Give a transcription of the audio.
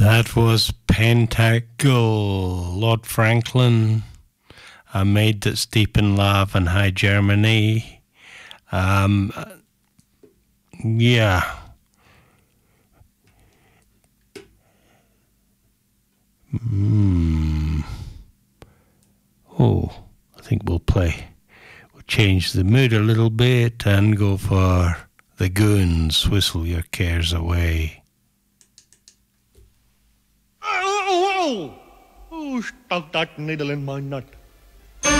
That was Pentacle, Lord Franklin, a maid that's deep in love in High Germany. Yeah. Oh, I think we'll change the mood a little bit and go for the Goons, Whistle Your Cares Away. Oh, stuck that needle in my nut.